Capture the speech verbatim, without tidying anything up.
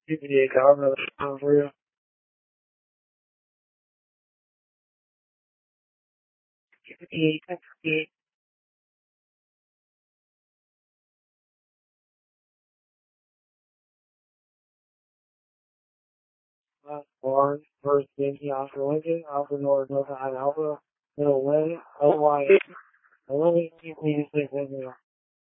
fifty-eight Alpha, that's for you. fifty-eight, fifty-eight. Last barn, first Yankee Oscar Lincoln, Alpha North, North Alpha, Middle Way, L Y, eleven, keep me six,